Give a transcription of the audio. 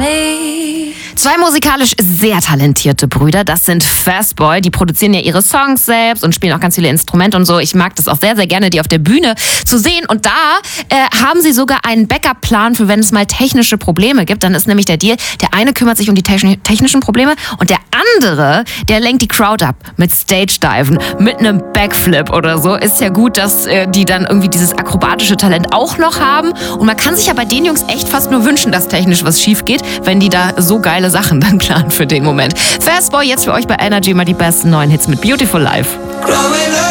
Zwei musikalisch sehr talentierte Brüder, das sind Fastboy, die produzieren ja ihre Songs selbst und spielen auch ganz viele Instrumente und so. Ich mag das auch sehr, sehr gerne, die auf der Bühne zu sehen. Und da haben sie sogar einen Backup-Plan für, wenn es mal technische Probleme gibt. Dann ist nämlich der Deal, der eine kümmert sich um die technischen Probleme und der andere, der lenkt die Crowd ab mit Stage-Diven, mit einem Backflip oder so. Ist ja gut, dass die dann irgendwie dieses akrobatische Talent auch noch haben. Und man kann sich ja bei den Jungs echt fast nur wünschen, dass technisch was schief geht, wenn die da so geile Sachen dann planen für den Moment. Fastboy jetzt für euch bei Energy mal die besten neuen Hits mit Beautiful Life.